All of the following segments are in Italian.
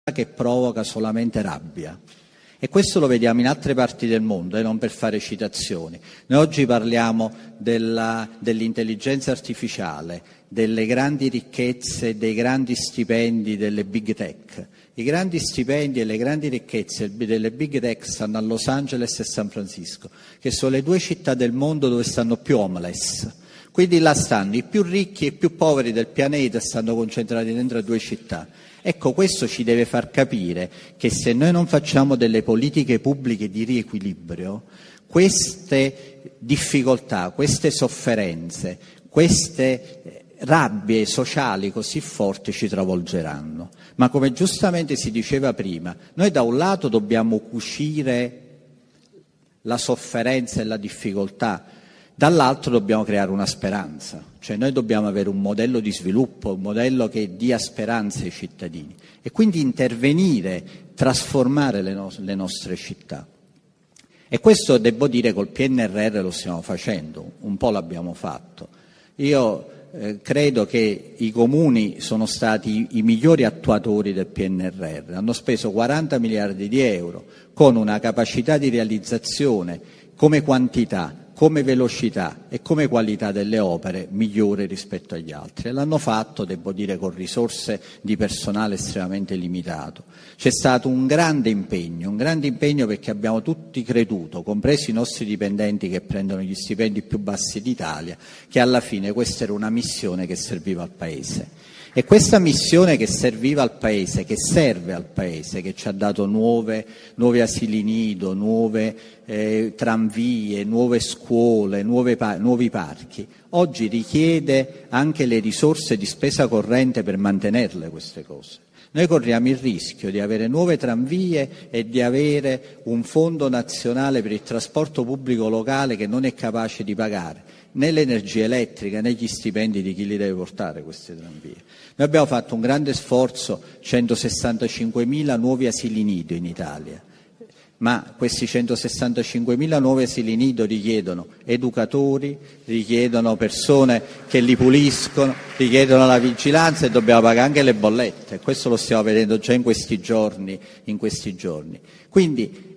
che provoca solamente rabbia. E questo lo vediamo in altre parti del mondo, non per fare citazioni. Noi oggi parliamo dell'intelligenza artificiale, delle grandi ricchezze, dei grandi stipendi delle big tech. I grandi stipendi e le grandi ricchezze delle big tech stanno a Los Angeles e San Francisco, che sono le due città del mondo dove stanno più homeless. Quindi là stanno i più ricchi e i più poveri del pianeta, stanno concentrati dentro a due città. Ecco, questo ci deve far capire che se noi non facciamo delle politiche pubbliche di riequilibrio, queste difficoltà, queste sofferenze, queste rabbie sociali così forti ci travolgeranno. Ma come giustamente si diceva prima, noi da un lato dobbiamo cucire la sofferenza e la difficoltà, dall'altro dobbiamo creare una speranza, cioè noi dobbiamo avere un modello di sviluppo, un modello che dia speranza ai cittadini e quindi intervenire, trasformare le nostre città. E questo, devo dire, col PNRR lo stiamo facendo, un po' l'abbiamo fatto. Io credo che i comuni sono stati i migliori attuatori del PNRR, hanno speso 40 miliardi di euro con una capacità di realizzazione come quantità, come velocità e come qualità delle opere migliore rispetto agli altri. E l'hanno fatto, devo dire, con risorse di personale estremamente limitato. C'è stato un grande impegno perché abbiamo tutti creduto, compresi i nostri dipendenti che prendono gli stipendi più bassi d'Italia, che alla fine questa era una missione che serviva al Paese. E questa missione che serviva al Paese, che serve al Paese, che ci ha dato nuovi asili nido, nuove tranvie, nuove scuole, nuovi parchi, oggi richiede anche le risorse di spesa corrente per mantenerle queste cose. Noi corriamo il rischio di avere nuove tranvie e di avere un fondo nazionale per il trasporto pubblico locale che non è capace di pagare né l'energia elettrica né gli stipendi di chi li deve portare queste tranvie. Noi abbiamo fatto un grande sforzo, 165.000 nuovi asili nido in Italia, ma questi 165.000 nuovi asili nido richiedono educatori, richiedono persone che li puliscono, richiedono la vigilanza e dobbiamo pagare anche le bollette. Questo lo stiamo vedendo già in questi giorni. Quindi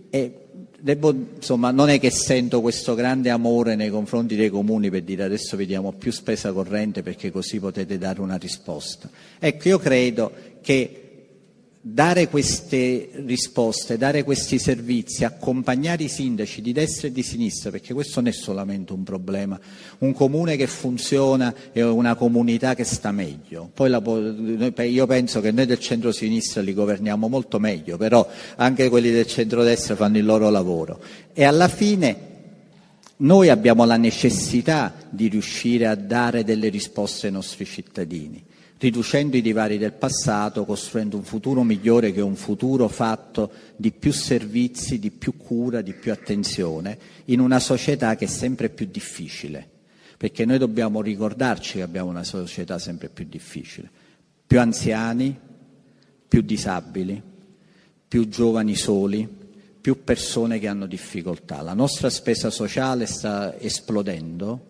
non è che sento questo grande amore nei confronti dei comuni per dire adesso vediamo più spesa corrente perché così potete dare una risposta. Ecco, io credo che dare queste risposte, dare questi servizi, accompagnare i sindaci di destra e di sinistra, perché questo non è solamente un problema, un comune che funziona è una comunità che sta meglio. Poi io penso che noi del centro-sinistra li governiamo molto meglio, però anche quelli del centrodestra fanno il loro lavoro. E alla fine noi abbiamo la necessità di riuscire a dare delle risposte ai nostri cittadini, riducendo i divari del passato, costruendo un futuro migliore che è un futuro fatto di più servizi, di più cura, di più attenzione, in una società che è sempre più difficile, perché noi dobbiamo ricordarci che abbiamo una società sempre più difficile, più anziani, più disabili, più giovani soli, più persone che hanno difficoltà. La nostra spesa sociale sta esplodendo,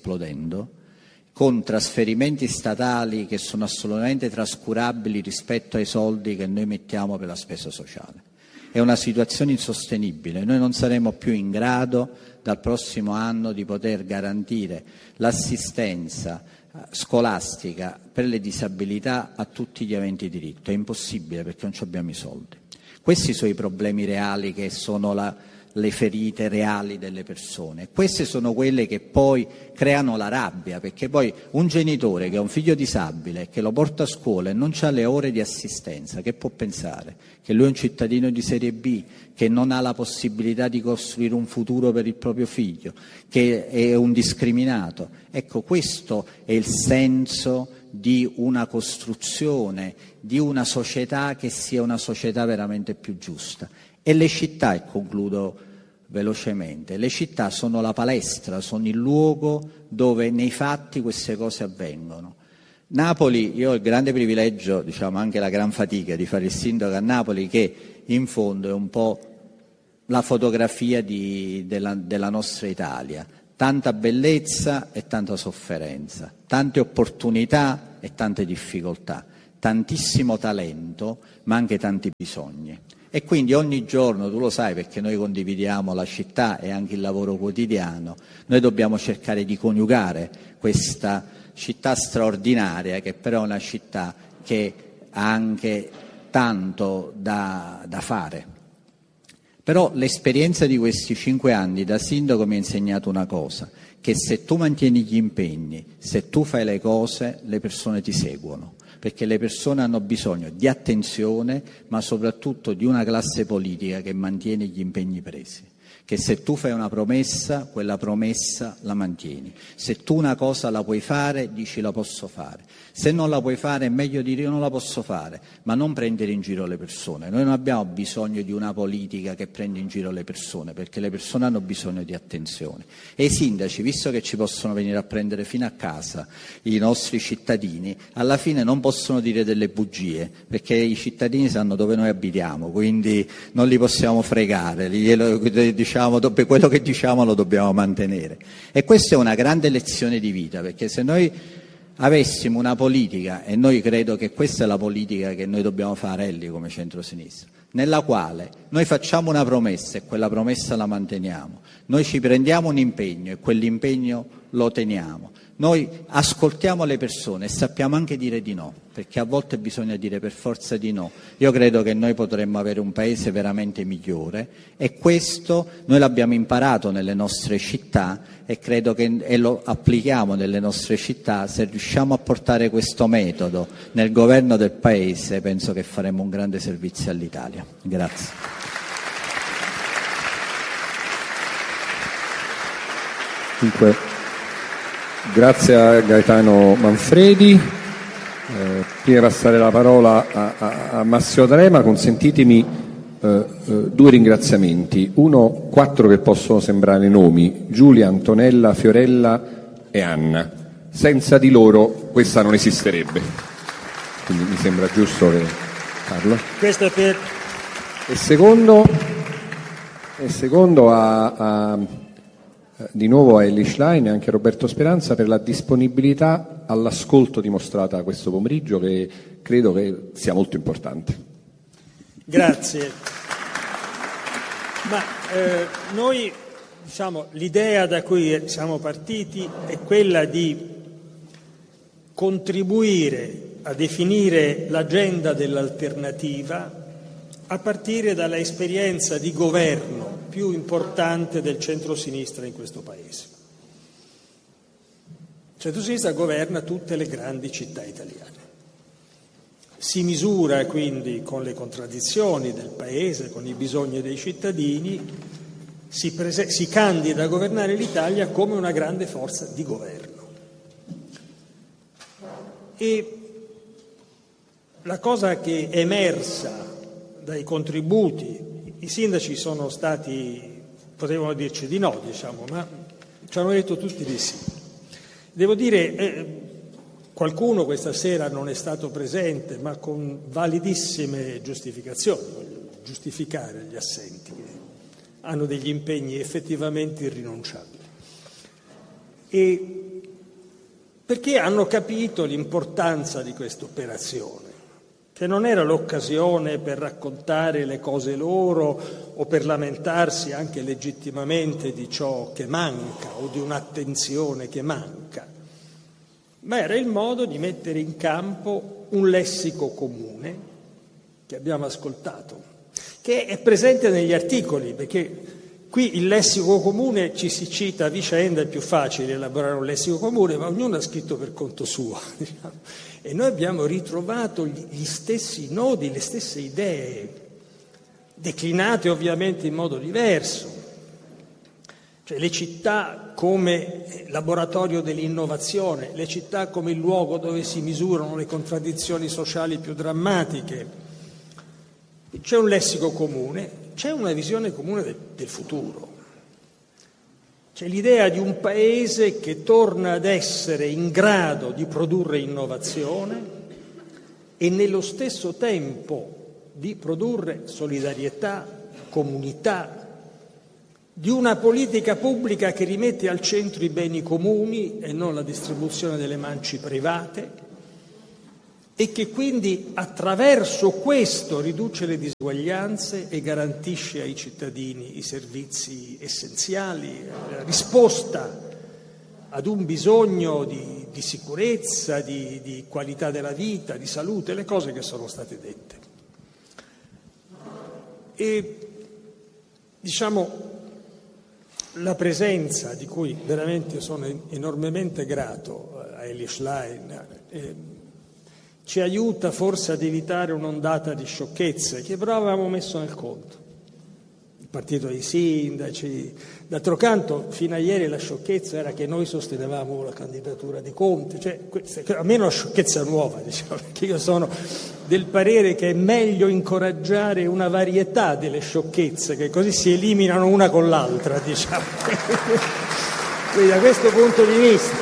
con trasferimenti statali che sono assolutamente trascurabili rispetto ai soldi che noi mettiamo per la spesa sociale. È una situazione insostenibile, noi non saremo più in grado dal prossimo anno di poter garantire l'assistenza scolastica per le disabilità a tutti gli aventi diritto, è impossibile perché non abbiamo i soldi. Questi sono i problemi reali che sono le ferite reali delle persone. Queste sono quelle che poi creano la rabbia, perché poi un genitore che ha un figlio disabile, che lo porta a scuola e non ha le ore di assistenza, che può pensare? Che lui è un cittadino di serie B, che non ha la possibilità di costruire un futuro per il proprio figlio, che è un discriminato. Ecco, questo è il senso di una costruzione, di una società che sia una società veramente più giusta. E le città, e concludo velocemente, le città sono la palestra, sono il luogo dove nei fatti queste cose avvengono. Napoli, io ho il grande privilegio, anche la gran fatica di fare il sindaco a Napoli, che in fondo è un po' la fotografia della nostra Italia. Tanta bellezza e tanta sofferenza, tante opportunità e tante difficoltà. tantissimo talento, ma anche tanti bisogni. E quindi ogni giorno, tu lo sai perché noi condividiamo la città e anche il lavoro quotidiano, noi dobbiamo cercare di coniugare questa città straordinaria, che però è una città che ha anche tanto da fare. Però l'esperienza di questi 5 anni da sindaco mi ha insegnato una cosa, che se tu mantieni gli impegni, se tu fai le cose, le persone ti seguono, perché le persone hanno bisogno di attenzione, ma soprattutto di una classe politica che mantiene gli impegni presi. Che se tu fai una promessa, quella promessa la mantieni. Se tu una cosa la puoi fare, dici la posso fare. Se non la puoi fare è meglio dire io non la posso fare, ma non prendere in giro le persone. Noi non abbiamo bisogno di una politica che prende in giro le persone, perché le persone hanno bisogno di attenzione. E i sindaci, visto che ci possono venire a prendere fino a casa i nostri cittadini, alla fine non possono dire delle bugie, perché i cittadini sanno dove noi abitiamo, quindi non li possiamo fregare, quello che diciamo lo dobbiamo mantenere. E questa è una grande lezione di vita, perché se noi avessimo una politica, e noi credo che questa è la politica che noi dobbiamo fare, Elli, come centrosinistra, nella quale noi facciamo una promessa e quella promessa la manteniamo, noi ci prendiamo un impegno e quell'impegno lo teniamo, noi ascoltiamo le persone e sappiamo anche dire di no, perché a volte bisogna dire per forza di no. Io credo che noi potremmo avere un paese veramente migliore, e questo noi l'abbiamo imparato nelle nostre città e credo che e lo applichiamo nelle nostre città. Se riusciamo a portare questo metodo nel governo del paese, penso che faremo un grande servizio all'Italia. Grazie. Dunque, grazie a Gaetano Manfredi. Prima di passare la parola a Massimo D'Alema, consentitemi 2 ringraziamenti. 4 che possono sembrare nomi: Giulia, Antonella, Fiorella e Anna. Senza di loro questa non esisterebbe. Quindi mi sembra giusto che parlo. Questo è per... E secondo di nuovo a Elly Schlein e anche a Roberto Speranza per la disponibilità all'ascolto dimostrata questo pomeriggio, che credo che sia molto importante. Grazie. Ma noi, l'idea da cui siamo partiti è quella di contribuire a definire l'agenda dell'alternativa a partire dalla esperienza di governo più importante del centrosinistra in questo Paese. Il centrosinistra governa tutte le grandi città italiane. Si misura quindi con le contraddizioni del Paese, con i bisogni dei cittadini, si candida a governare l'Italia come una grande forza di governo. E la cosa che è emersa dai contributi, i sindaci sono stati, potevano dirci di no, ma ci hanno detto tutti di sì. Devo dire, qualcuno questa sera non è stato presente, ma con validissime giustificazioni, voglio giustificare gli assenti, che hanno degli impegni effettivamente irrinunciabili. E perché hanno capito l'importanza di questa operazione, che non era l'occasione per raccontare le cose loro o per lamentarsi anche legittimamente di ciò che manca o di un'attenzione che manca, ma era il modo di mettere in campo un lessico comune che abbiamo ascoltato, che è presente negli articoli, perché qui il lessico comune ci si cita a vicenda, è più facile elaborare un lessico comune, ma ognuno ha scritto per conto suo, E noi abbiamo ritrovato gli stessi nodi, le stesse idee, declinate ovviamente in modo diverso. Cioè le città come laboratorio dell'innovazione, le città come il luogo dove si misurano le contraddizioni sociali più drammatiche. C'è un lessico comune, c'è una visione comune del futuro. C'è l'idea di un paese che torna ad essere in grado di produrre innovazione e nello stesso tempo di produrre solidarietà, comunità, di una politica pubblica che rimette al centro i beni comuni e non la distribuzione delle manci private, e che quindi attraverso questo riduce le disuguaglianze e garantisce ai cittadini i servizi essenziali, la risposta ad un bisogno di sicurezza, di qualità della vita, di salute, le cose che sono state dette. E diciamo la presenza, di cui veramente sono enormemente grato a Eli Schlein, ci aiuta forse ad evitare un'ondata di sciocchezze che però avevamo messo nel conto. Il partito dei sindaci, d'altro canto fino a ieri la sciocchezza era che noi sostenevamo la candidatura di Conte, cioè a me è una sciocchezza nuova, diciamo, perché io sono del parere che è meglio incoraggiare una varietà delle sciocchezze, che così si eliminano una con l'altra, diciamo. Quindi da questo punto di vista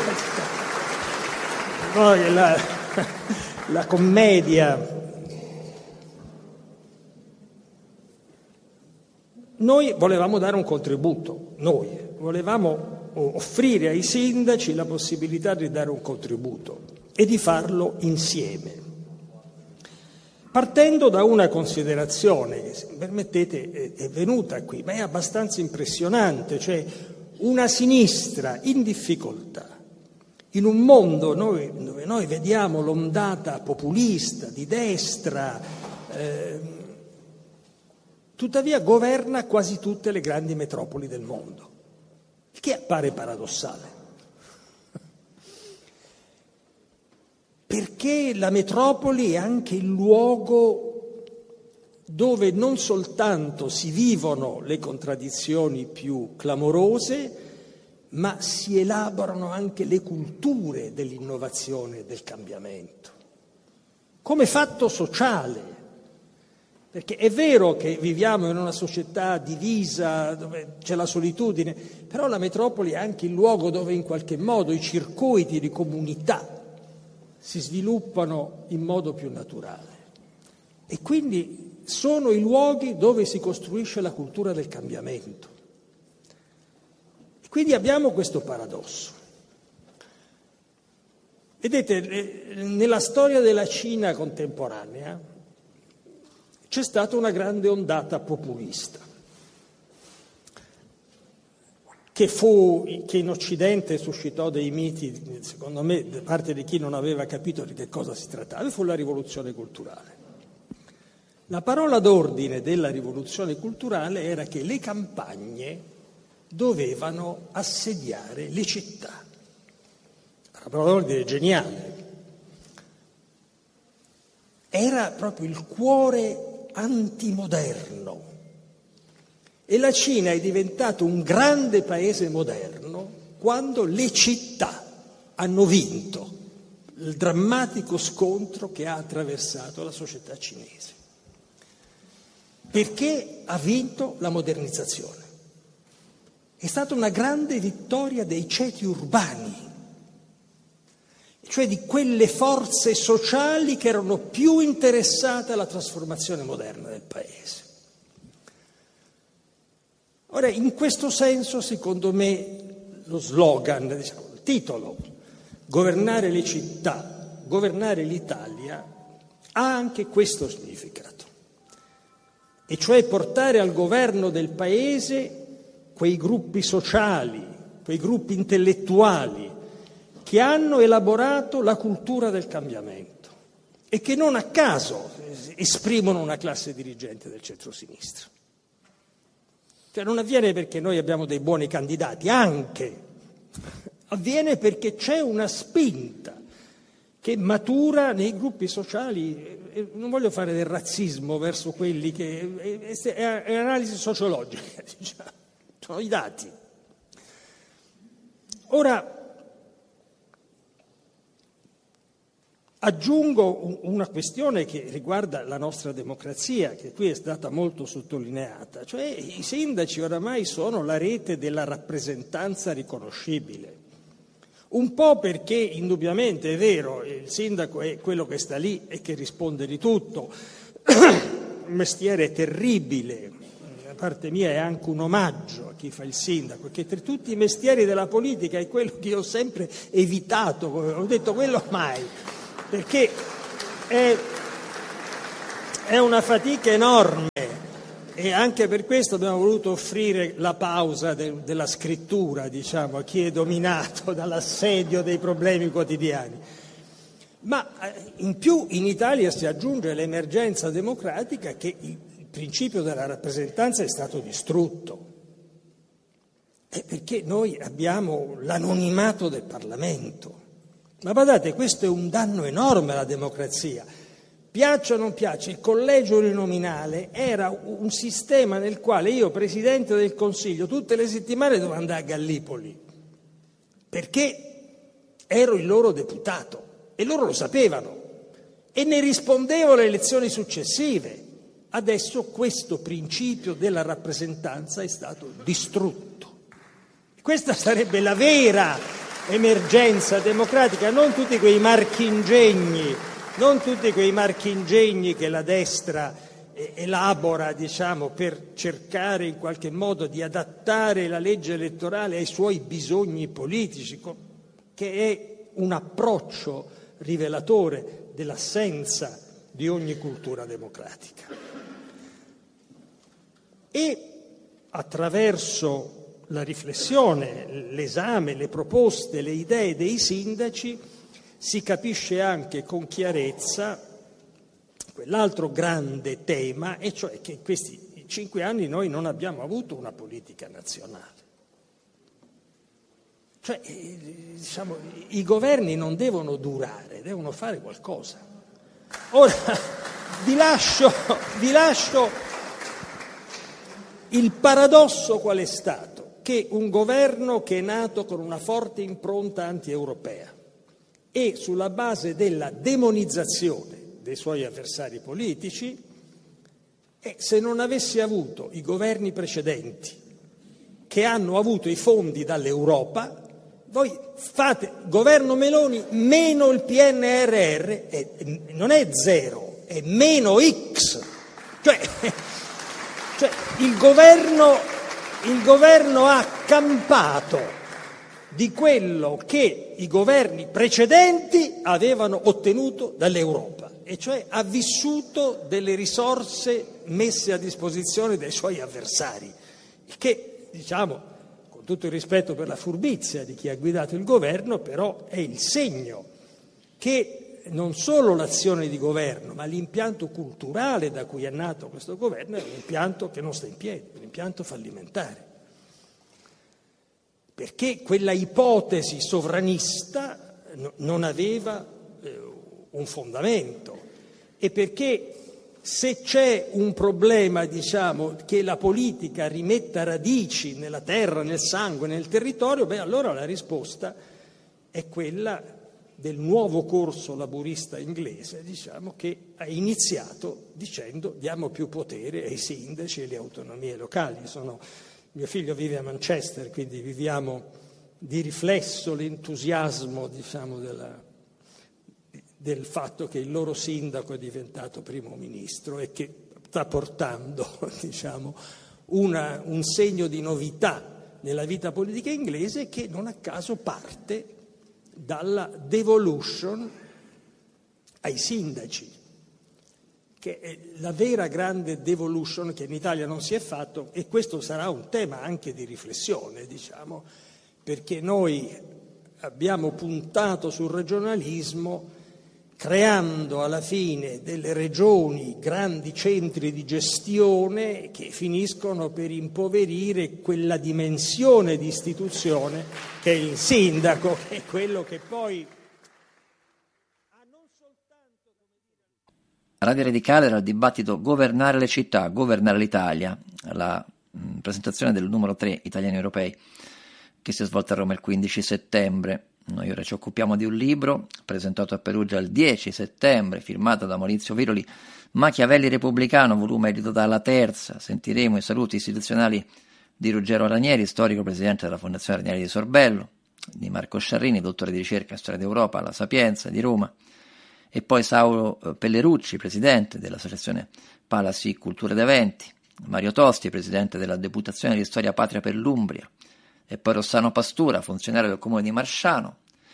poi la commedia. Noi volevamo dare un contributo, noi volevamo offrire ai sindaci la possibilità di dare un contributo e di farlo insieme, partendo da una considerazione che, se mi permettete, è venuta qui, ma è abbastanza impressionante, cioè una sinistra in difficoltà, in un mondo dove noi vediamo l'ondata populista, di destra, tuttavia governa quasi tutte le grandi metropoli del mondo, il che appare paradossale. Perché la metropoli è anche il luogo dove non soltanto si vivono le contraddizioni più clamorose, ma si elaborano anche le culture dell'innovazione e del cambiamento, come fatto sociale. Perché è vero che viviamo in una società divisa, dove c'è la solitudine, però la metropoli è anche il luogo dove in qualche modo i circuiti di comunità si sviluppano in modo più naturale. E quindi sono i luoghi dove si costruisce la cultura del cambiamento. E quindi abbiamo questo paradosso. Vedete, nella storia della Cina contemporanea c'è stata una grande ondata populista che in Occidente suscitò dei miti, secondo me, da parte di chi non aveva capito di che cosa si trattava, fu la rivoluzione culturale. La parola d'ordine della rivoluzione culturale era che le campagne dovevano assediare le città. La parola d'ordine è geniale. Era proprio il cuore antimoderno. E la Cina è diventato un grande paese moderno quando le città hanno vinto il drammatico scontro che ha attraversato la società cinese. Perché ha vinto la modernizzazione. È stata una grande vittoria dei ceti urbani, cioè di quelle forze sociali che erano più interessate alla trasformazione moderna del paese. Ora, in questo senso, secondo me, lo slogan, diciamo, il titolo, governare le città, governare l'Italia, ha anche questo significato, e cioè portare al governo del paese quei gruppi sociali, quei gruppi intellettuali che hanno elaborato la cultura del cambiamento e che non a caso esprimono una classe dirigente del centro-sinistra. Cioè non avviene perché noi abbiamo dei buoni candidati, anche, avviene perché c'è una spinta che matura nei gruppi sociali. Non voglio fare del razzismo verso quelli che... è analisi sociologica, diciamo, sono i dati. Ora, aggiungo una questione che riguarda la nostra democrazia, che qui è stata molto sottolineata, cioè i sindaci oramai sono la rete della rappresentanza riconoscibile. Un po' perché indubbiamente è vero, il sindaco è quello che sta lì e che risponde di tutto, un mestiere terribile, da parte mia è anche un omaggio a chi fa il sindaco, che tra tutti i mestieri della politica è quello che io ho sempre evitato, ho detto quello mai. Perché è una fatica enorme, e anche per questo abbiamo voluto offrire la pausa della scrittura, diciamo, a chi è dominato dall'assedio dei problemi quotidiani. Ma in più in Italia si aggiunge l'emergenza democratica, che il principio della rappresentanza è stato distrutto. Perché noi abbiamo l'anonimato del Parlamento. Ma guardate, questo è un danno enorme alla democrazia. Piaccia o non piaccia, il collegio uninominale era un sistema nel quale io, Presidente del Consiglio, tutte le settimane dovevo andare a Gallipoli, perché ero il loro deputato e loro lo sapevano e ne rispondevo alle elezioni successive. Adesso questo principio della rappresentanza è stato distrutto. Questa sarebbe la vera emergenza democratica, non tutti quei marchingegni che la destra elabora, diciamo, per cercare in qualche modo di adattare la legge elettorale ai suoi bisogni politici, che è un approccio rivelatore dell'assenza di ogni cultura democratica. E attraverso la riflessione, l'esame, le proposte, le idee dei sindaci si capisce anche con chiarezza quell'altro grande tema, e cioè che in questi 5 anni noi non abbiamo avuto una politica nazionale. Cioè, diciamo, i governi non devono durare, devono fare qualcosa. Ora, vi lascio il paradosso qual è stato? Che un governo che è nato con una forte impronta anti-europea e sulla base della demonizzazione dei suoi avversari politici, e se non avesse avuto i governi precedenti che hanno avuto i fondi dall'Europa, voi fate governo Meloni meno il PNRR, non è 0, è meno X. Cioè il governo ha campato di quello che i governi precedenti avevano ottenuto dall'Europa, e cioè ha vissuto delle risorse messe a disposizione dai suoi avversari, che, diciamo, con tutto il rispetto per la furbizia di chi ha guidato il governo, però è il segno che non solo l'azione di governo, ma l'impianto culturale da cui è nato questo governo è un impianto che non sta in piedi, un impianto fallimentare. Perché quella ipotesi sovranista non aveva un fondamento, e perché se c'è un problema, diciamo, che la politica rimetta radici nella terra, nel sangue, nel territorio, allora la risposta è quella del nuovo corso laburista inglese, diciamo, che ha iniziato dicendo diamo più potere ai sindaci e alle autonomie locali. Mio figlio vive a Manchester, quindi viviamo di riflesso l'entusiasmo, diciamo, del fatto che il loro sindaco è diventato primo ministro e che sta portando, diciamo, un segno di novità nella vita politica inglese, che non a caso parte dalla devolution ai sindaci, che è la vera grande devolution che in Italia non si è fatto, e questo sarà un tema anche di riflessione, diciamo, perché noi abbiamo puntato sul regionalismo creando alla fine delle regioni grandi centri di gestione che finiscono per impoverire quella dimensione di istituzione che è il sindaco, che è quello che poi ha non soltanto... Radio Radicale era il dibattito Governare le città, governare l'Italia, la presentazione del numero 3 Italiani Europei, che si è svolta a Roma il 15 settembre. Noi ora ci occupiamo di un libro presentato a Perugia il 10 settembre, firmato da Maurizio Viroli, Machiavelli Repubblicano, volume edito dalla Terza. Sentiremo i saluti istituzionali di Ruggero Ranieri, storico presidente della Fondazione Ranieri di Sorbello, di Marco Sciarrini, dottore di ricerca in storia d'Europa alla Sapienza di Roma, e poi Saulo Pellerucci, presidente dell'associazione Palasi Cultura ed Eventi, Mario Tosti, presidente della Deputazione di Storia Patria per l'Umbria, e poi Rossano Pastura, funzionario del comune di Marsciano,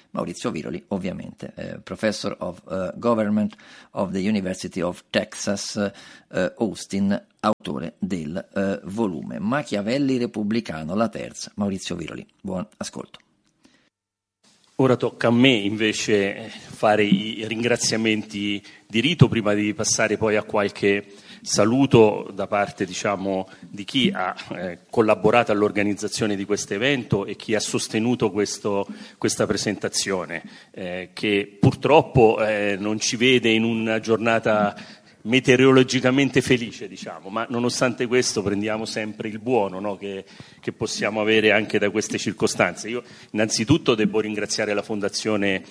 Maurizio Viroli, ovviamente, Professor of Government of the University of Texas, Austin, autore del volume Machiavelli repubblicano, la terza. Maurizio Viroli, buon ascolto. Ora tocca a me invece fare i ringraziamenti di rito prima di passare poi a qualche saluto da parte, di chi ha collaborato all'organizzazione di questo evento e chi ha sostenuto questa presentazione, che purtroppo non ci vede in una giornata meteorologicamente felice, ma nonostante questo prendiamo sempre il buono, no? che possiamo avere anche da queste circostanze. Io innanzitutto devo ringraziare la Fondazione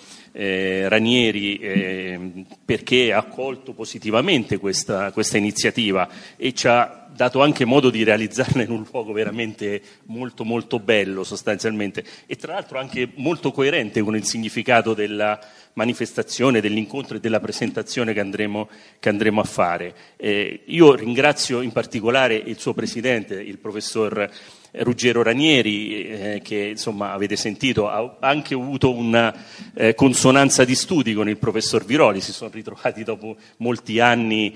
Ranieri perché ha accolto positivamente questa iniziativa e ci ha dato anche modo di realizzarla in un luogo veramente molto molto bello sostanzialmente, e tra l'altro anche molto coerente con il significato della manifestazione, dell'incontro e della presentazione che andremo a fare. Io ringrazio in particolare il suo presidente, il professor Ruggero Ranieri, che avete sentito, ha anche avuto una consonanza di studi con il professor Viroli, si sono ritrovati dopo molti anni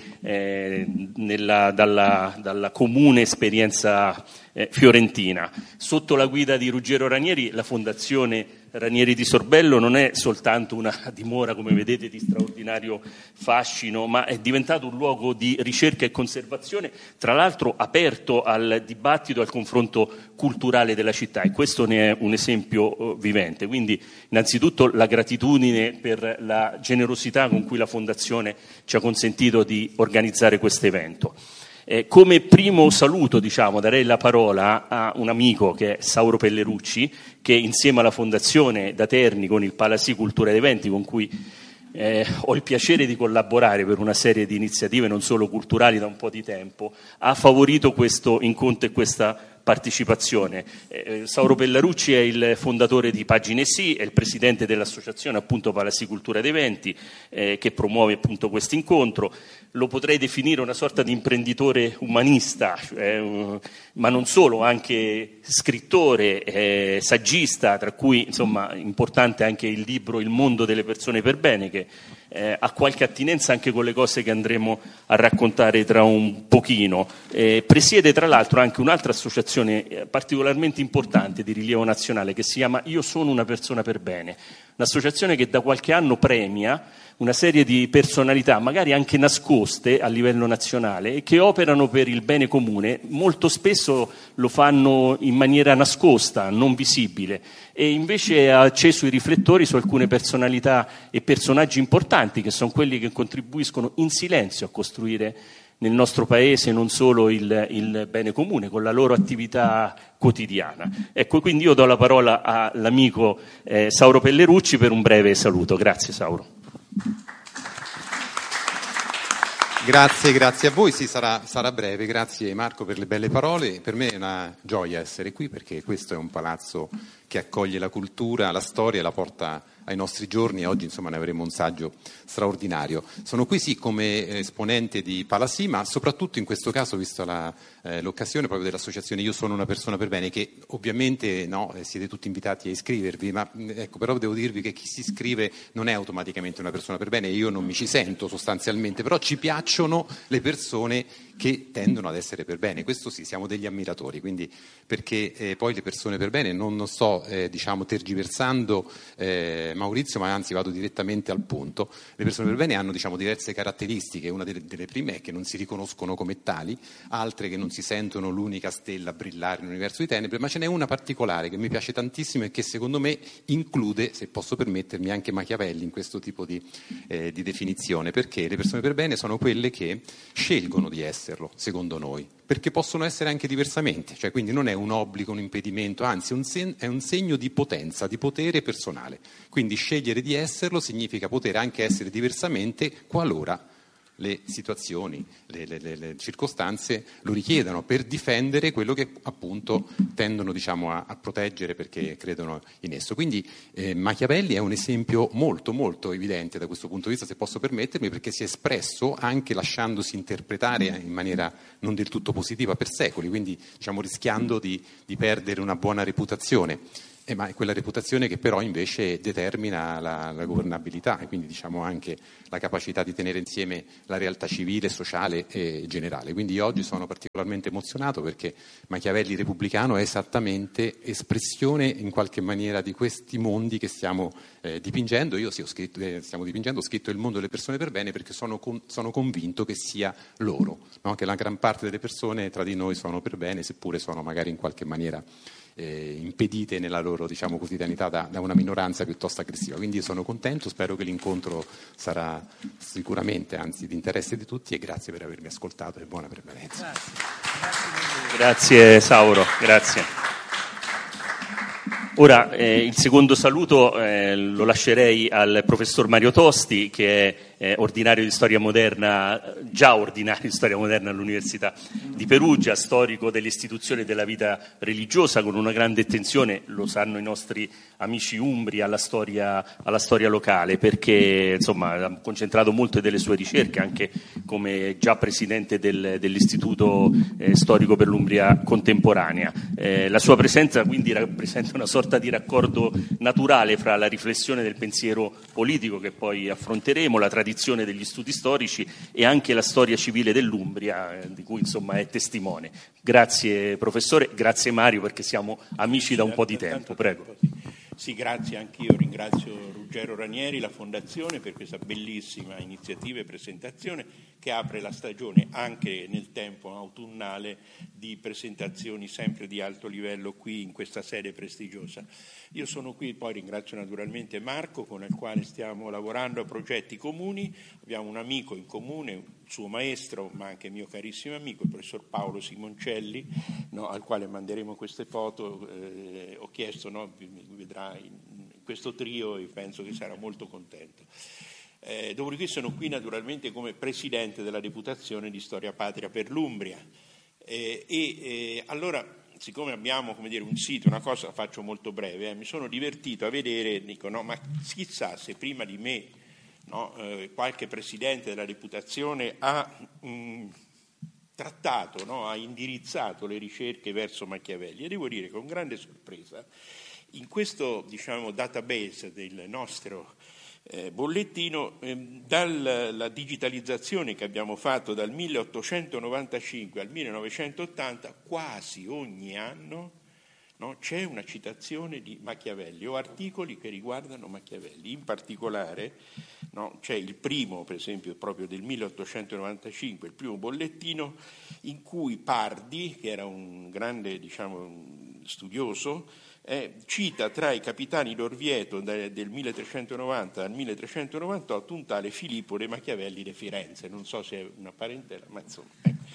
dalla comune esperienza fiorentina. Sotto la guida di Ruggero Ranieri, la Fondazione Ranieri di Sorbello non è soltanto una dimora, come vedete, di straordinario fascino, ma è diventato un luogo di ricerca e conservazione, tra l'altro aperto al dibattito e al confronto culturale della città, e questo ne è un esempio vivente. Quindi innanzitutto la gratitudine per la generosità con cui la Fondazione ci ha consentito di organizzare questo evento. Come primo saluto, darei la parola a un amico che è Sauro Pellerucci, che insieme alla Fondazione da Terni, con il Palasi Cultura ed Eventi, con cui ho il piacere di collaborare per una serie di iniziative non solo culturali da un po' di tempo, ha favorito questo incontro e questa partecipazione. Sauro Pellerucci è il fondatore di Pagine Sì, è il presidente dell'associazione appunto Palasi Cultura ed Eventi, che promuove appunto questo incontro. Lo potrei definire una sorta di imprenditore umanista, ma non solo, anche scrittore, saggista, tra cui importante anche il libro Il mondo delle persone per bene, che ha qualche attinenza anche con le cose che andremo a raccontare tra un pochino. Presiede tra l'altro anche un'altra associazione particolarmente importante di rilievo nazionale che si chiama Io sono una persona per bene, un'associazione che da qualche anno premia una serie di personalità, magari anche nascoste a livello nazionale, e che operano per il bene comune. Molto spesso lo fanno in maniera nascosta, non visibile, e invece ha acceso i riflettori su alcune personalità e personaggi importanti, che sono quelli che contribuiscono in silenzio a costruire nel nostro paese non solo il bene comune con la loro attività quotidiana. Ecco, quindi io do la parola all'amico Sauro Pellerucci per un breve saluto. Grazie Sauro. Grazie a voi, sì, sarà breve. Grazie Marco per le belle parole. Per me è una gioia essere qui, perché questo è un palazzo che accoglie la cultura, la storia e la porta ai nostri giorni, e oggi ne avremo un saggio straordinario. Sono qui sì come esponente di Palasi, ma soprattutto in questo caso, visto l'occasione proprio dell'associazione Io sono una persona per bene, che ovviamente siete tutti invitati a iscrivervi, ma però devo dirvi che chi si iscrive non è automaticamente una persona per bene, io non mi ci sento sostanzialmente, però ci piacciono le persone che tendono ad essere per bene, questo sì, siamo degli ammiratori, quindi perché poi le persone per bene, non sto tergiversando Maurizio, ma anzi vado direttamente al punto. Le persone per bene hanno diverse caratteristiche, una delle prime è che non si riconoscono come tali, altre che non si sentono l'unica stella a brillare in un universo di tenebre, ma ce n'è una particolare che mi piace tantissimo e che secondo me include, se posso permettermi, anche Machiavelli in questo tipo di definizione, perché le persone per bene sono quelle che scelgono di esserlo, secondo noi, perché possono essere anche diversamente, cioè quindi non è un obbligo, un impedimento, anzi è un segno di potenza, di potere personale. Quindi scegliere di esserlo significa poter anche essere diversamente qualora le situazioni, le circostanze lo richiedano, per difendere quello che appunto tendono a proteggere perché credono in esso. Quindi Machiavelli è un esempio molto molto evidente da questo punto di vista, se posso permettermi, perché si è espresso anche lasciandosi interpretare in maniera non del tutto positiva per secoli, quindi rischiando di perdere una buona reputazione. ma è quella reputazione che però invece determina la governabilità e quindi diciamo anche la capacità di tenere insieme la realtà civile, sociale e generale. Quindi oggi sono particolarmente emozionato perché Machiavelli repubblicano è esattamente espressione in qualche maniera di questi mondi che stiamo dipingendo. Io sì, ho scritto Il mondo delle persone per bene perché sono convinto che sia loro, no? Che la gran parte delle persone tra di noi sono per bene, seppure sono magari in qualche maniera impedite nella loro diciamo quotidianità da una minoranza piuttosto aggressiva. Quindi io sono contento, spero che l'incontro sarà sicuramente anzi di interesse di tutti e grazie per avermi ascoltato e buona permanenza. Grazie Sauro, grazie. Ora il secondo saluto lo lascerei al professor Mario Tosti, che è ordinario di storia moderna, già ordinario di storia moderna all'Università di Perugia, storico dell'istituzione della vita religiosa, con una grande attenzione, lo sanno i nostri amici umbri, alla storia locale, perché insomma ha concentrato molte delle sue ricerche, anche come già presidente dell'Istituto Storico per l'Umbria Contemporanea. La sua presenza quindi rappresenta una sorta di raccordo naturale fra la riflessione del pensiero politico che poi affronteremo, la tradizione degli studi storici e anche la storia civile dell'Umbria, di cui insomma è testimone. Grazie professore, grazie Mario, perché siamo amici da un po' di tempo. Prego. Sì, grazie, anch'io ringrazio Ruggero Ranieri, la Fondazione, per questa bellissima iniziativa e presentazione che apre la stagione anche nel tempo autunnale di presentazioni sempre di alto livello qui in questa sede prestigiosa. Io sono qui, poi ringrazio naturalmente Marco con il quale stiamo lavorando a progetti comuni, abbiamo un amico in comune, il suo maestro ma anche mio carissimo amico, il professor Paolo Simoncelli, no, al quale manderemo queste foto, ho chiesto, no, vedrà in questo trio e penso che sarà molto contento. Dopodiché sono qui naturalmente come presidente della Deputazione di Storia Patria per l'Umbria allora siccome abbiamo come dire, un sito, una cosa la faccio molto breve, mi sono divertito a vedere, dico no, ma chissà se prima di me no, qualche presidente della Deputazione ha trattato, no, ha indirizzato le ricerche verso Machiavelli e devo dire con grande sorpresa in questo diciamo, database del nostro bollettino, dalla digitalizzazione che abbiamo fatto dal 1895 al 1980, quasi ogni anno no, c'è una citazione di Machiavelli o articoli che riguardano Machiavelli. In particolare no, c'è il primo, per esempio, proprio del 1895, il primo bollettino, in cui Pardi, che era un grande diciamo, studioso, cita tra i capitani d'Orvieto del 1390 al 1398 un tale Filippo de Machiavelli de Firenze, non so se è una parentela, ma insomma.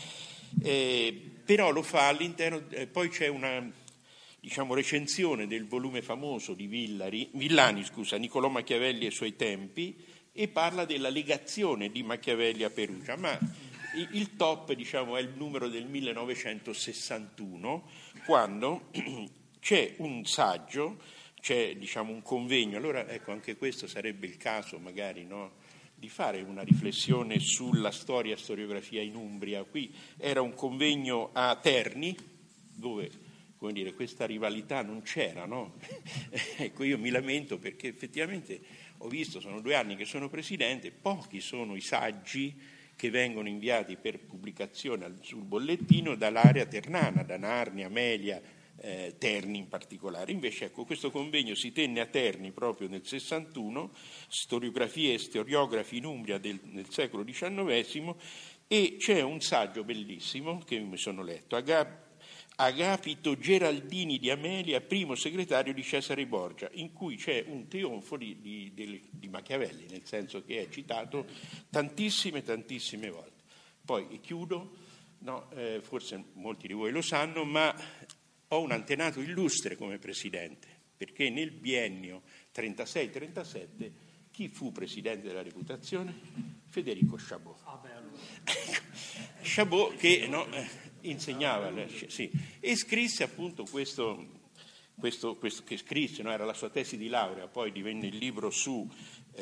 Però lo fa all'interno, poi c'è una diciamo, recensione del volume famoso di Villani, Niccolò Machiavelli e i suoi tempi, e parla della legazione di Machiavelli a Perugia, ma il top diciamo, è il numero del 1961, quando c'è un saggio, c'è diciamo, un convegno, allora ecco anche questo sarebbe il caso magari no, di fare una riflessione sulla storiografia in Umbria. Qui era un convegno a Terni dove come dire, questa rivalità non c'era, no? Ecco, io mi lamento perché effettivamente ho visto, sono 2 anni che sono presidente, pochi sono i saggi che vengono inviati per pubblicazione sul bollettino dall'area ternana, da Narni, Amelia, Terni in particolare. Invece ecco, questo convegno si tenne a Terni proprio nel 61, storiografie e storiografi in Umbria nel secolo XIX, e c'è un saggio bellissimo che mi sono letto, Agapito Geraldini di Amelia, primo segretario di Cesare Borgia, in cui c'è un trionfo di Machiavelli, nel senso che è citato tantissime volte. Poi chiudo, no, forse molti di voi lo sanno, ma ho un antenato illustre come presidente, perché nel biennio 36-37 chi fu presidente della Deputazione? Federico Chabot. Chabot che no, insegnava, sì, e scrisse appunto questo che scrisse, no, era la sua tesi di laurea, poi divenne il libro su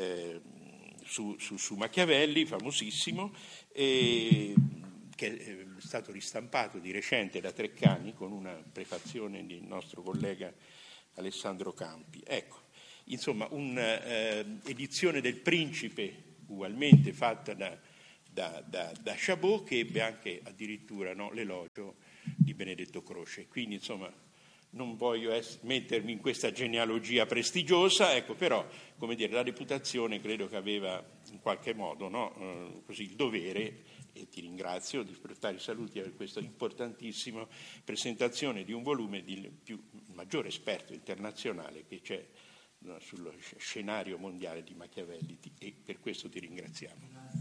Machiavelli, famosissimo, che è stato ristampato di recente da Treccani con una prefazione del nostro collega Alessandro Campi. Ecco, insomma, un'edizione del Principe ugualmente fatta da Chabot, che ebbe anche addirittura l'elogio di Benedetto Croce. Quindi, insomma, non voglio mettermi in questa genealogia prestigiosa, ecco, però, come dire, la reputazione credo che aveva in qualche modo così il dovere, e ti ringrazio di portare i saluti per questa importantissima presentazione di un volume di maggiore esperto internazionale che c'è sullo scenario mondiale di Machiavelli, e per questo ti ringraziamo.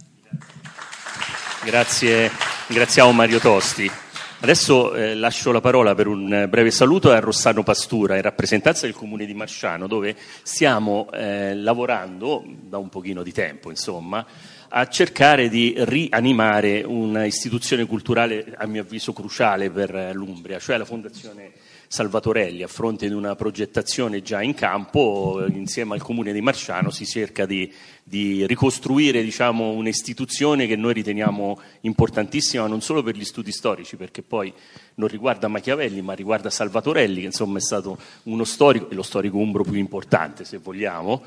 Grazie, ringraziamo Mario Tosti. Adesso lascio la parola per un breve saluto a Rossano Pastura, in rappresentanza del Comune di Marsciano, dove stiamo lavorando da un pochino di tempo, insomma, a cercare di rianimare una istituzione culturale, a mio avviso, cruciale per l'Umbria, cioè la Fondazione Salvatorelli. A fronte di una progettazione già in campo, insieme al Comune di Marsciano si cerca di ricostruire, diciamo, un'istituzione che noi riteniamo importantissima non solo per gli studi storici, perché poi non riguarda Machiavelli ma riguarda Salvatorelli, che insomma è stato uno storico, lo storico umbro più importante, se vogliamo,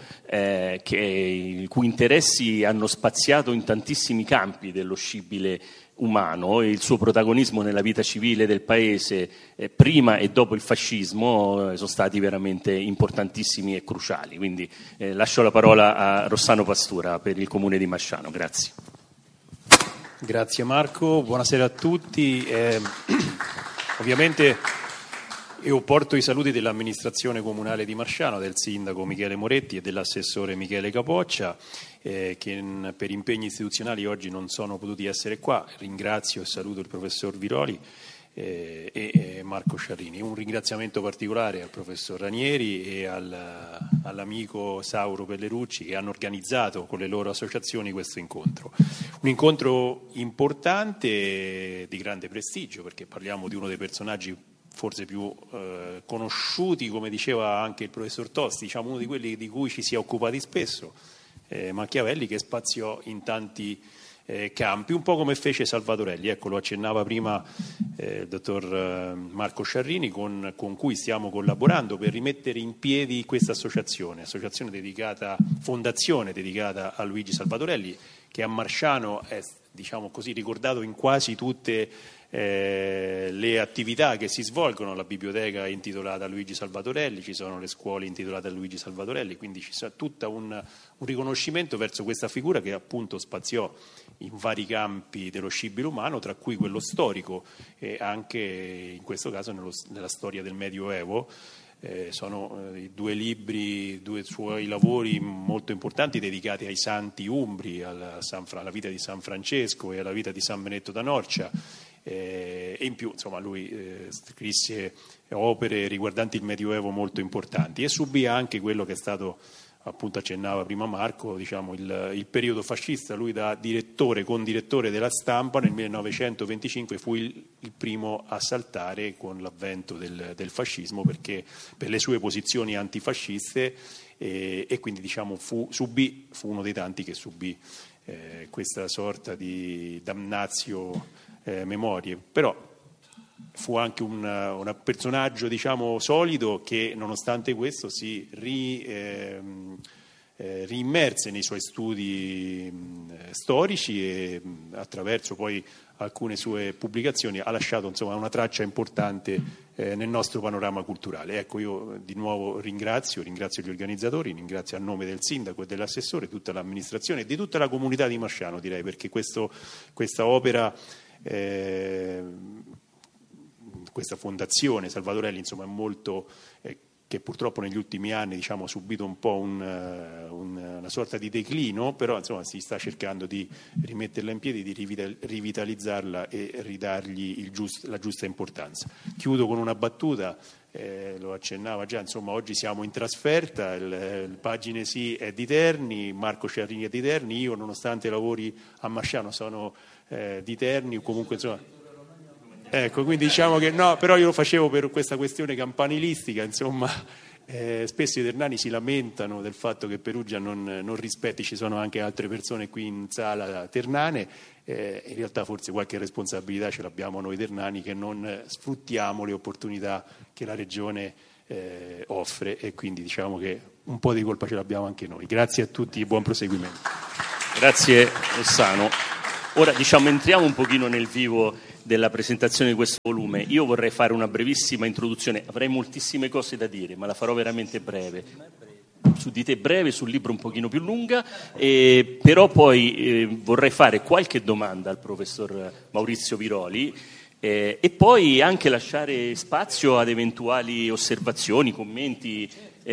i cui interessi hanno spaziato in tantissimi campi dello scibile umano, e il suo protagonismo nella vita civile del paese prima e dopo il fascismo sono stati veramente importantissimi e cruciali. Quindi lascio la parola a Rossano Pastura per il Comune di Marsciano. Grazie. Grazie Marco, buonasera a tutti. Ovviamente io porto i saluti dell'amministrazione comunale di Marsciano, del sindaco Michele Moretti e dell'assessore Michele Capoccia, che per impegni istituzionali oggi non sono potuti essere qua. Ringrazio e saluto il professor Viroli e Marco Sciarrini. Un ringraziamento particolare al professor Ranieri e all'amico Sauro Pellerucci, che hanno organizzato con le loro associazioni questo incontro. Un incontro importante, di grande prestigio, perché parliamo di uno dei personaggi forse più conosciuti, come diceva anche il professor Tosti, diciamo uno di quelli di cui ci si è occupati spesso, Machiavelli, che spaziò in tanti campi, un po' come fece Salvatorelli. Ecco, lo accennava prima il dottor Marco Sciarrini, con cui stiamo collaborando per rimettere in piedi questa associazione dedicata, fondazione dedicata a Luigi Salvatorelli, che a Marsciano è, diciamo così, ricordato in quasi tutte le attività che si svolgono. La biblioteca è intitolata a Luigi Salvatorelli, ci sono le scuole intitolate a Luigi Salvatorelli, quindi ci sarà tutto un riconoscimento verso questa figura che appunto spaziò in vari campi dello scibile umano, tra cui quello storico e anche in questo caso nella storia del Medioevo. Sono due libri, due suoi lavori molto importanti dedicati ai santi umbri, alla vita di San Francesco e alla vita di San Benedetto da Norcia, e in più, insomma, lui scrisse opere riguardanti il Medioevo molto importanti, e subì anche quello che è stato, appunto accennava prima Marco, diciamo il periodo fascista. Lui, da condirettore della Stampa nel 1925, fu il primo a saltare con l'avvento del fascismo, perché per le sue posizioni antifasciste, e quindi, diciamo, fu uno dei tanti che subì questa sorta di damnatio memorie. Però fu anche un personaggio, diciamo, solido, che nonostante questo si riimmerse nei suoi studi storici, e attraverso poi alcune sue pubblicazioni ha lasciato, insomma, una traccia importante nel nostro panorama culturale. Ecco, io di nuovo ringrazio gli organizzatori, ringrazio a nome del sindaco e dell'assessore tutta l'amministrazione e di tutta la comunità di Marsciano, direi, perché questa opera, questa fondazione Salvatorelli, insomma, è molto che purtroppo negli ultimi anni, diciamo, ha subito un po' una sorta di declino, però insomma si sta cercando di rimetterla in piedi, di rivitalizzarla e ridargli la giusta importanza. Chiudo con una battuta, lo accennava già, insomma, oggi siamo in trasferta, il Pagine Sì è di Terni, Marco Sciarrini è di Terni, io nonostante lavori a Marsciano sono di Terni, comunque insomma. Ecco, quindi diciamo che no, però io lo facevo per questa questione campanilistica, insomma. Spesso i ternani si lamentano del fatto che Perugia non rispetti, ci sono anche altre persone qui in sala ternane, in realtà forse qualche responsabilità ce l'abbiamo noi ternani, che non sfruttiamo le opportunità che la Regione offre, e quindi diciamo che un po' di colpa ce l'abbiamo anche noi. Grazie a tutti, buon proseguimento. Grazie Ossano. Ora entriamo un pochino nel vivo della presentazione di questo volume. Io vorrei fare una brevissima introduzione, avrei moltissime cose da dire, ma la farò veramente breve. Su di te breve, sul libro un pochino più lunga, però poi vorrei fare qualche domanda al professor Maurizio Viroli e poi anche lasciare spazio ad eventuali osservazioni, commenti,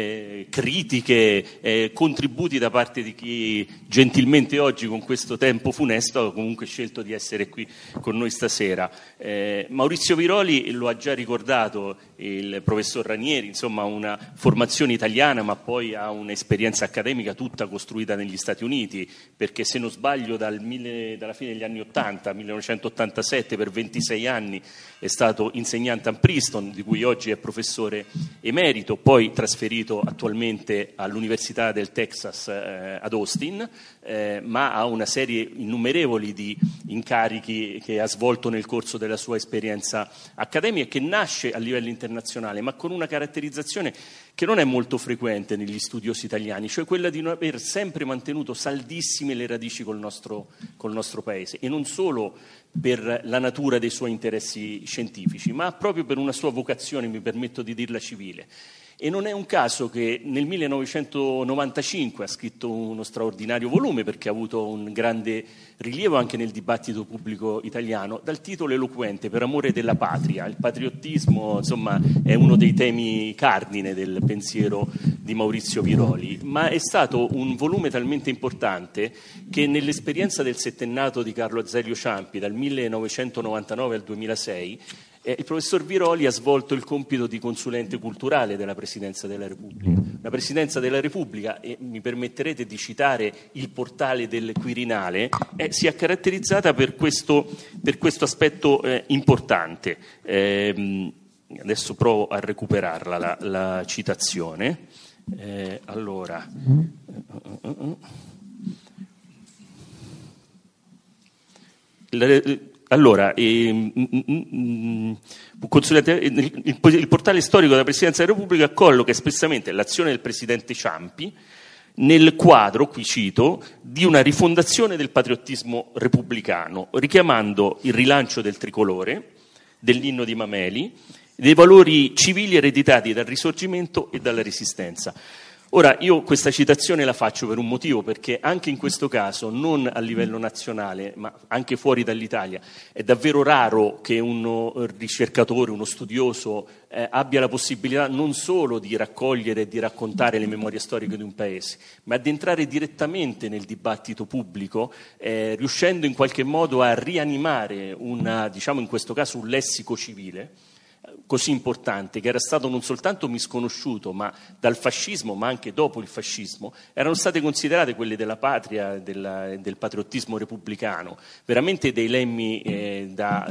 critiche, contributi da parte di chi gentilmente oggi con questo tempo funesto ha comunque scelto di essere qui con noi stasera. Maurizio Viroli lo ha già ricordato il professor Ranieri, insomma una formazione italiana ma poi ha un'esperienza accademica tutta costruita negli Stati Uniti, perché se non sbaglio dalla fine degli anni 80, 1987, per 26 anni è stato insegnante a Princeton, di cui oggi è professore emerito, poi trasferito attualmente all'Università del Texas ad Austin, ma ha una serie innumerevoli di incarichi che ha svolto nel corso della sua esperienza accademica, che nasce a livello internazionale, ma con una caratterizzazione che non è molto frequente negli studiosi italiani, cioè quella di non aver sempre mantenuto saldissime le radici col nostro paese, e non solo per la natura dei suoi interessi scientifici, ma proprio per una sua vocazione, mi permetto di dirla, civile. E non è un caso che nel 1995 ha scritto uno straordinario volume, perché ha avuto un grande rilievo anche nel dibattito pubblico italiano, dal titolo eloquente Per amore della patria. Il patriottismo, insomma, è uno dei temi cardine del pensiero di Maurizio Viroli, ma è stato un volume talmente importante che nell'esperienza del settennato di Carlo Azeglio Ciampi, dal 1999 al 2006, il professor Viroli ha svolto il compito di consulente culturale della Presidenza della Repubblica. La Presidenza della Repubblica, e mi permetterete di citare il portale del Quirinale, si è caratterizzata per questo aspetto importante. Adesso provo a recuperarla la citazione. Il portale storico della Presidenza della Repubblica colloca espressamente l'azione del Presidente Ciampi nel quadro, qui cito, di una rifondazione del patriottismo repubblicano, richiamando il rilancio del tricolore, dell'inno di Mameli, dei valori civili ereditati dal Risorgimento e dalla Resistenza. Ora, io questa citazione la faccio per un motivo, perché anche in questo caso, non a livello nazionale, ma anche fuori dall'Italia, è davvero raro che uno ricercatore, uno studioso, abbia la possibilità non solo di raccogliere e di raccontare le memorie storiche di un paese, ma di entrare direttamente nel dibattito pubblico, riuscendo in qualche modo a rianimare in questo caso un lessico civile così importante, che era stato non soltanto misconosciuto, ma dal fascismo, ma anche dopo il fascismo, erano state considerate quelle della patria, del patriottismo repubblicano, veramente dei lemmi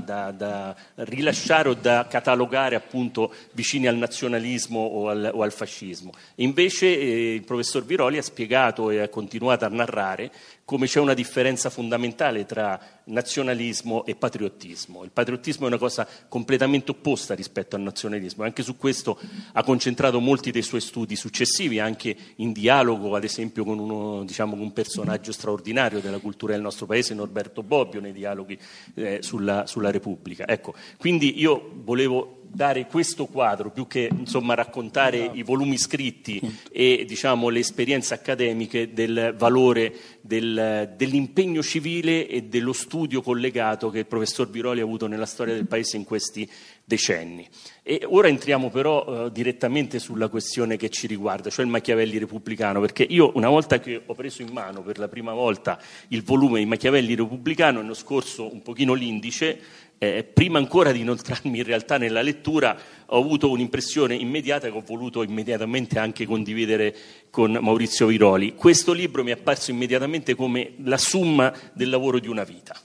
da rilasciare o da catalogare appunto vicini al nazionalismo o al fascismo. E invece il professor Viroli ha spiegato e ha continuato a narrare come c'è una differenza fondamentale tra nazionalismo e patriottismo. Il patriottismo è una cosa completamente opposta rispetto al nazionalismo, e anche su questo ha concentrato molti dei suoi studi successivi, anche in dialogo ad esempio con un personaggio straordinario della cultura del nostro paese, Norberto Bobbio, nei dialoghi sulla Repubblica. Ecco, quindi io volevo dare questo quadro, più che raccontare i volumi scritti e le esperienze accademiche, del valore dell'impegno civile e dello studio collegato che il professor Viroli ha avuto nella storia del paese in questi decenni. E ora entriamo però direttamente sulla questione che ci riguarda, cioè il Machiavelli repubblicano, perché io, una volta che ho preso in mano per la prima volta il volume di Machiavelli repubblicano e ne ho scorso un pochino l'indice, prima ancora di inoltrarmi in realtà nella lettura, ho avuto un'impressione immediata che ho voluto immediatamente anche condividere con Maurizio Viroli. Questo libro mi è apparso immediatamente come la summa del lavoro di una vita.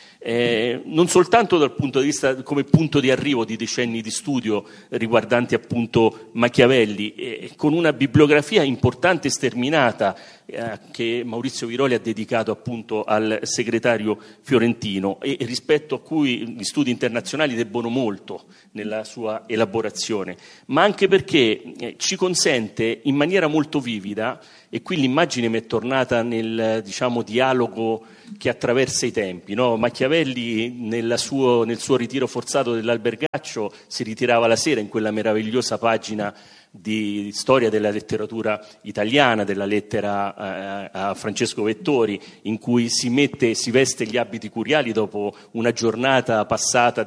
Non soltanto dal punto di vista come punto di arrivo di decenni di studio riguardanti appunto Machiavelli, con una bibliografia importante e sterminata che Maurizio Viroli ha dedicato appunto al segretario fiorentino e rispetto a cui gli studi internazionali debbono molto nella sua elaborazione, ma anche perché ci consente in maniera molto vivida, e qui l'immagine mi è tornata nel dialogo che attraversa i tempi, no? Machiavelli nel suo ritiro forzato dell'albergaccio si ritirava la sera in quella meravigliosa pagina di storia della letteratura italiana, della lettera a Francesco Vettori, in cui si veste gli abiti curiali dopo una giornata passata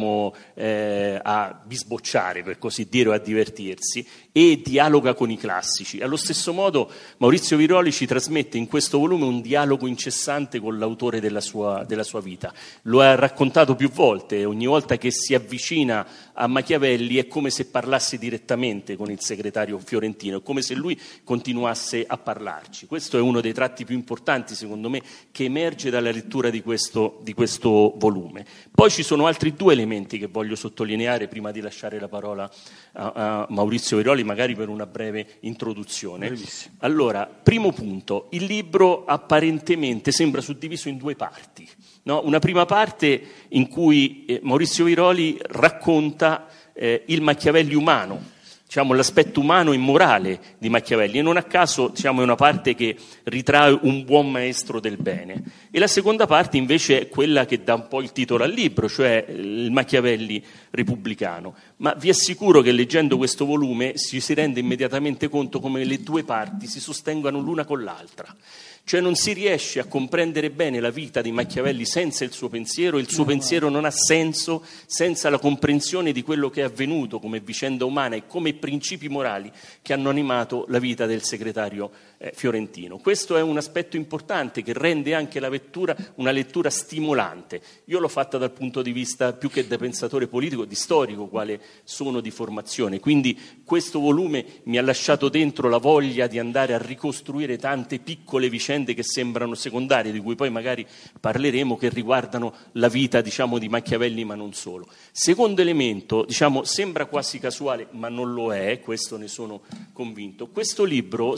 a bisbocciare, per così dire, o a divertirsi, e dialoga con i classici. Allo stesso modo Maurizio Viroli ci trasmette in questo volume un dialogo incessante con l'autore della sua vita. Lo ha raccontato più volte, ogni volta che si avvicina a Machiavelli è come se parlasse direttamente con il segretario fiorentino, è come se lui continuasse a parlarci. Questo è uno dei tratti più importanti, secondo me, che emerge dalla lettura di questo volume. Poi ci sono altri due elementi che voglio sottolineare prima di lasciare la parola a Maurizio Viroli, magari per una breve introduzione. Bellissimo. Allora, primo punto, il libro apparentemente sembra suddiviso in due parti, no? Una prima parte in cui Maurizio Viroli racconta il Machiavelli umano, l'aspetto umano e morale di Machiavelli, e non a caso è una parte che ritrae un buon maestro del bene. E la seconda parte invece è quella che dà un po' il titolo al libro, cioè il Machiavelli repubblicano. Ma vi assicuro che leggendo questo volume si rende immediatamente conto come le due parti si sostengano l'una con l'altra. Cioè non si riesce a comprendere bene la vita di Machiavelli senza il suo pensiero, e il suo pensiero non ha senso senza la comprensione di quello che è avvenuto come vicenda umana e come principi morali che hanno animato la vita del segretario fiorentino. Questo è un aspetto importante che rende anche la lettura una lettura stimolante. Io l'ho fatta dal punto di vista più che da pensatore politico, di storico, quale sono di formazione. Quindi questo volume mi ha lasciato dentro la voglia di andare a ricostruire tante piccole vicende che sembrano secondarie, di cui poi magari parleremo, che riguardano la vita di Machiavelli, ma non solo. Secondo elemento, sembra quasi casuale, ma non lo è, questo ne sono convinto. Questo libro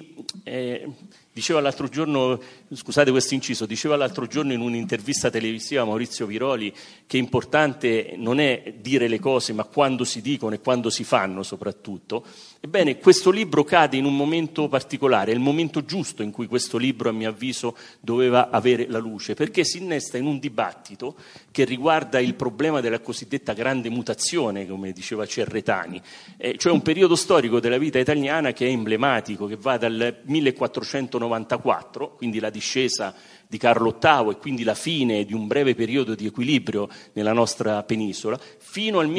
diceva l'altro giorno, scusate questo inciso, diceva l'altro giorno in un'intervista televisiva Maurizio Viroli che importante non è dire le cose, ma quando si dicono e quando si fanno soprattutto. Ebbene, questo libro cade in un momento particolare, è il momento giusto in cui questo libro, a mio avviso, doveva avere la luce, perché si innesta in un dibattito che riguarda il problema della cosiddetta grande mutazione, come diceva Cerretani, cioè un periodo storico della vita italiana che è emblematico, che va dal 1494, quindi la discesa di Carlo VIII e quindi la fine di un breve periodo di equilibrio nella nostra penisola, fino al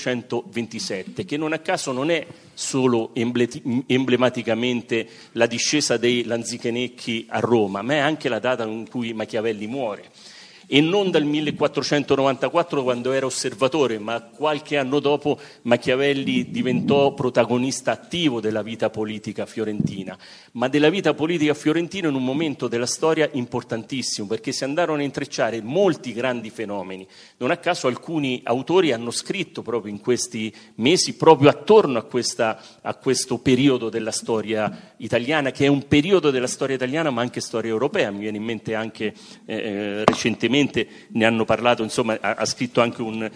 1527, che non a caso non è solo emblematicamente la discesa dei Lanzichenecchi a Roma, ma è anche la data in cui Machiavelli muore. E non dal 1494 quando era osservatore, ma qualche anno dopo Machiavelli diventò protagonista attivo della vita politica fiorentina, ma della vita politica fiorentina in un momento della storia importantissimo, perché si andarono a intrecciare molti grandi fenomeni. Non a caso alcuni autori hanno scritto proprio in questi mesi, proprio attorno a questo periodo della storia italiana, che è un periodo della storia italiana ma anche storia europea. Mi viene in mente anche recentemente, ne hanno parlato, ha scritto anche un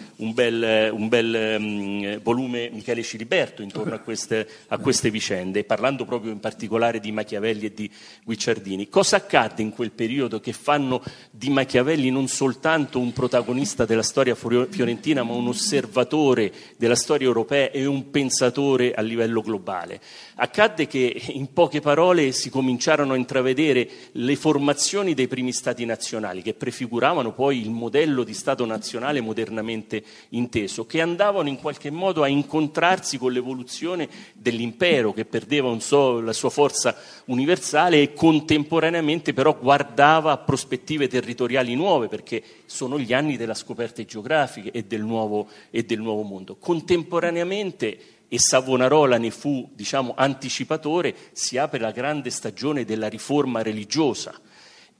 bel volume Michele Ciliberto intorno a queste vicende, parlando proprio in particolare di Machiavelli e di Guicciardini. Cosa accadde in quel periodo che fanno di Machiavelli non soltanto un protagonista della storia fiorentina, ma un osservatore della storia europea e un pensatore a livello globale? Accadde che in poche parole si cominciarono a intravedere le formazioni dei primi stati nazionali, che prefiguravano poi il modello di Stato nazionale modernamente inteso, che andavano in qualche modo a incontrarsi con l'evoluzione dell'impero, che perdeva la sua forza universale e contemporaneamente però guardava a prospettive territoriali nuove, perché sono gli anni della scoperta geografiche e del nuovo mondo. Contemporaneamente, e Savonarola ne fu, anticipatore, si apre la grande stagione della riforma religiosa.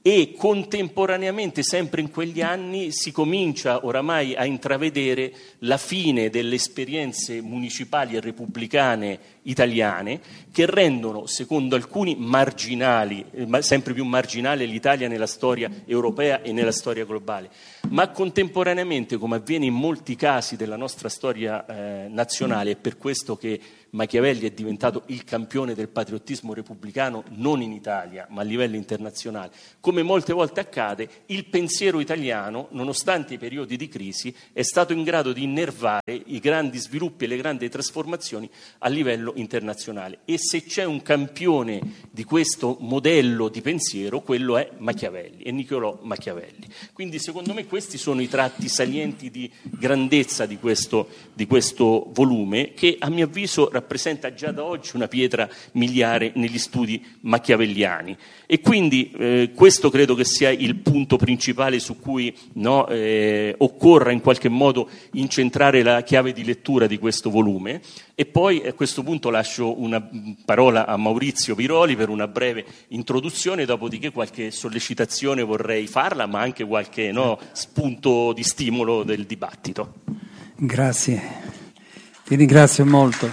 e contemporaneamente, sempre in quegli anni, si comincia oramai a intravedere la fine delle esperienze municipali e repubblicane italiane, che rendono, secondo alcuni, marginali, sempre più marginale l'Italia nella storia europea e nella storia globale. Ma contemporaneamente, come avviene in molti casi della nostra storia nazionale, è per questo che Machiavelli è diventato il campione del patriottismo repubblicano non in Italia ma a livello internazionale. Come molte volte accade, il pensiero italiano, nonostante i periodi di crisi, è stato in grado di innervare i grandi sviluppi e le grandi trasformazioni a livello internazionale. E se c'è un campione di questo modello di pensiero, quello è Machiavelli, è Niccolò Machiavelli. Quindi secondo me questi sono i tratti salienti di grandezza di questo volume, che a mio avviso rappresenta già da oggi una pietra miliare negli studi machiavelliani. E quindi questo credo che sia il punto principale su cui occorra in qualche modo incentrare la chiave di lettura di questo volume. E poi a questo punto lascio una parola a Maurizio Viroli per una breve introduzione, dopodiché qualche sollecitazione vorrei farla, ma anche qualche spunto di stimolo del dibattito. Grazie, ti ringrazio molto.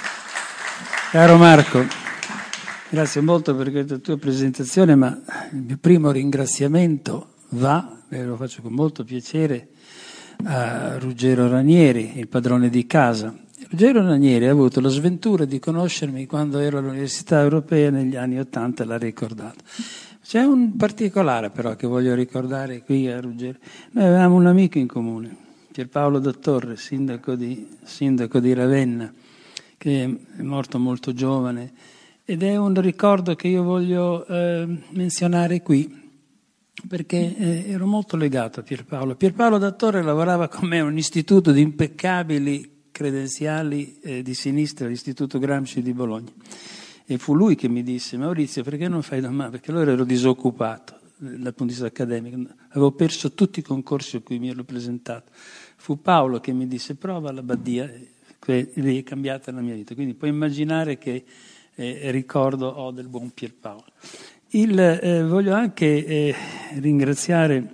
Caro Marco, grazie molto per questa tua presentazione, ma il mio primo ringraziamento va, e lo faccio con molto piacere, a Ruggero Ranieri, il padrone di casa. Ruggero Ranieri ha avuto la sventura di conoscermi quando ero all'Università Europea negli anni '80, l'ha ricordato. C'è un particolare però che voglio ricordare qui a Ruggero. Noi avevamo un amico in comune, Pierpaolo da Torre, sindaco di Ravenna, che è morto molto giovane, ed è un ricordo che io voglio menzionare qui, perché ero molto legato a Pierpaolo. Pierpaolo da Torre lavorava con me a un istituto di impeccabili credenziali di sinistra, l'Istituto Gramsci di Bologna. E fu lui che mi disse: Maurizio, perché non fai domani? Perché allora ero disoccupato dal punto di vista accademico, avevo perso tutti i concorsi a cui mi ero presentato. Fu Paolo che mi disse: prova la Baddia, che è cambiata la mia vita. Quindi puoi immaginare che ricordo ho del buon Pierpaolo. Voglio anche ringraziare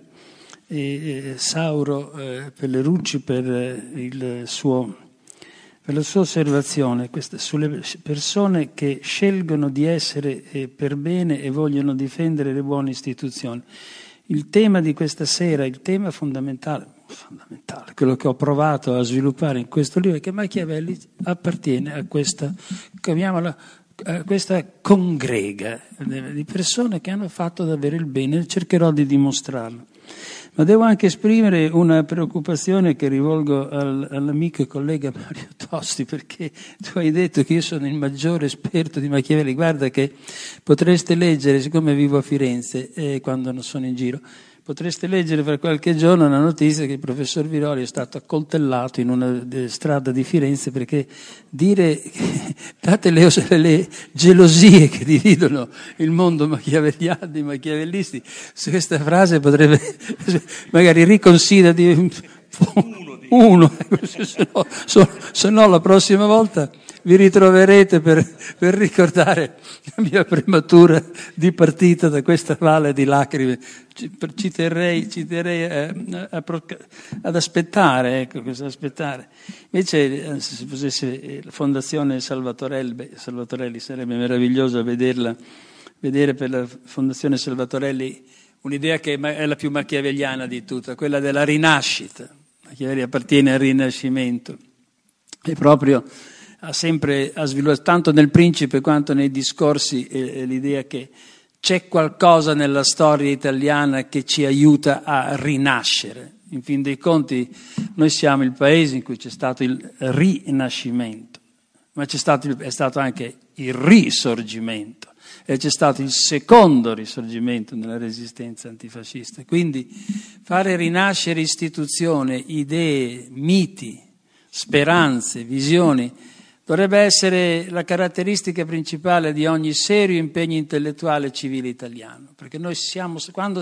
Sauro Pellerucci per la sua osservazione sulle persone che scelgono di essere per bene e vogliono difendere le buone istituzioni. Il tema di questa sera, il tema fondamentale, quello che ho provato a sviluppare in questo libro, è che Machiavelli appartiene a questa, chiamiamola, a questa congrega di persone che hanno fatto davvero il bene, e cercherò di dimostrarlo. Ma devo anche esprimere una preoccupazione che rivolgo all'amico e collega Mario Tosti, perché tu hai detto che io sono il maggiore esperto di Machiavelli. Guarda che potreste leggere, siccome vivo a Firenze quando non sono in giro, potreste leggere fra qualche giorno una notizia che il professor Viroli è stato accoltellato in una strada di Firenze perché date le gelosie che dividono il mondo machiavelliano, i machiavellisti, su questa frase potrebbe magari riconsidera di uno, se no la prossima volta vi ritroverete per ricordare la mia prematura dipartita da questa valle di lacrime. Ci terrei ad aspettare, aspettare. Invece, se fosse la Fondazione Salvatorelli sarebbe meraviglioso vedere per la Fondazione Salvatorelli un'idea che è la più machiavelliana di tutte, quella della rinascita. Machiavelli appartiene al Rinascimento e proprio ha sviluppato tanto nel Principe quanto nei discorsi l'idea che c'è qualcosa nella storia italiana che ci aiuta a rinascere. In fin dei conti noi siamo il paese in cui c'è stato il Rinascimento, ma è stato anche il Risorgimento e c'è stato il secondo Risorgimento nella resistenza antifascista. Quindi fare rinascere istituzioni, idee, miti, speranze, visioni dovrebbe essere la caratteristica principale di ogni serio impegno intellettuale civile italiano, perché noi quando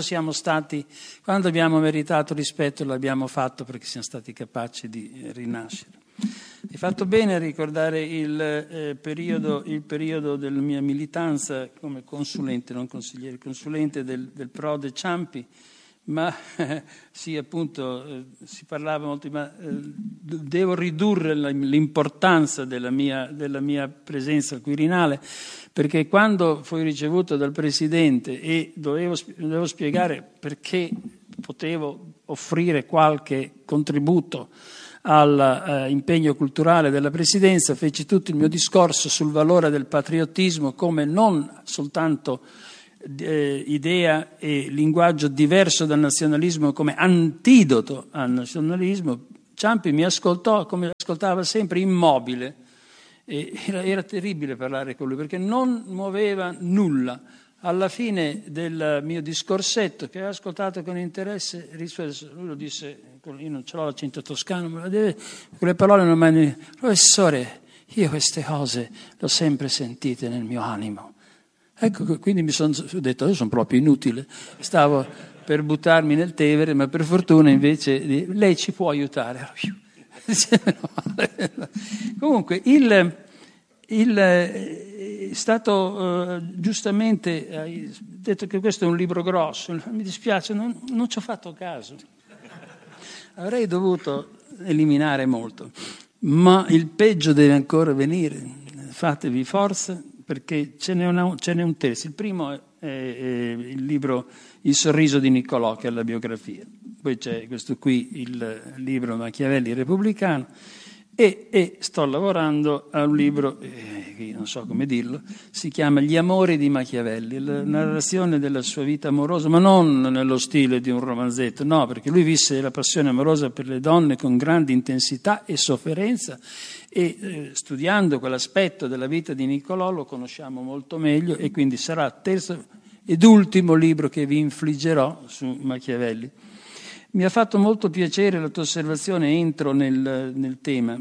abbiamo meritato rispetto l'abbiamo fatto perché siamo stati capaci di rinascere. Hai fatto bene a ricordare il periodo della mia militanza come consulente, non consigliere, consulente del Prode Ciampi, ma sì, appunto, si parlava molto, ma devo ridurre l'importanza della mia presenza al Quirinale, perché quando fui ricevuto dal Presidente e dovevo spiegare perché potevo offrire qualche contributo all'impegno culturale della Presidenza, feci tutto il mio discorso sul valore del patriottismo come non soltanto idea e linguaggio diverso dal nazionalismo, come antidoto al nazionalismo. Ciampi mi ascoltò come ascoltava sempre, immobile, e era terribile parlare con lui perché non muoveva nulla. Alla fine del mio discorsetto, che aveva ascoltato con interesse, lui lo disse, io non ce l'ho l'accento toscano, ma quelle parole non mi hanno detto: professore, io queste cose le ho sempre sentite nel mio animo. Ecco, quindi mi sono detto, io sono proprio inutile, stavo per buttarmi nel Tevere, ma per fortuna invece lei ci può aiutare. Comunque, è stato giustamente, hai detto che questo è un libro grosso, mi dispiace, non ci ho fatto caso, avrei dovuto eliminare molto, ma il peggio deve ancora venire, fatevi forza, perché ce n'è un terzo. Il primo è il libro Il sorriso di Niccolò, che è la biografia, poi c'è questo qui, il libro Machiavelli repubblicano, e sto lavorando a un libro, non so come dirlo, si chiama Gli amori di Machiavelli, la narrazione della sua vita amorosa, ma non nello stile di un romanzetto, no, perché lui visse la passione amorosa per le donne con grande intensità e sofferenza, e studiando quell'aspetto della vita di Niccolò lo conosciamo molto meglio, e quindi sarà il terzo ed ultimo libro che vi infliggerò su Machiavelli. Mi ha fatto molto piacere la tua osservazione, entro nel tema.